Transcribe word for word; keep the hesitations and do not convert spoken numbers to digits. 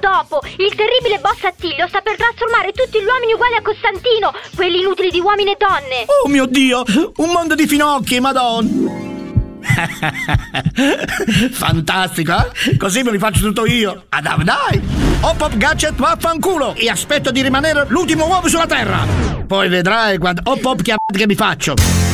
dopo. Il terribile boss Attilio sta per trasformare tutti gli uomini uguali a Costantino, quelli inutili di uomini e donne. Oh mio Dio, un mondo di finocchi, madonna. Fantastico, eh? Così me li faccio tutto io. Ah, dai, dai. Hop Hop Gadget vaffanculo. E aspetto di rimanere l'ultimo uomo sulla terra. Poi vedrai quando Hop Hop che mi faccio.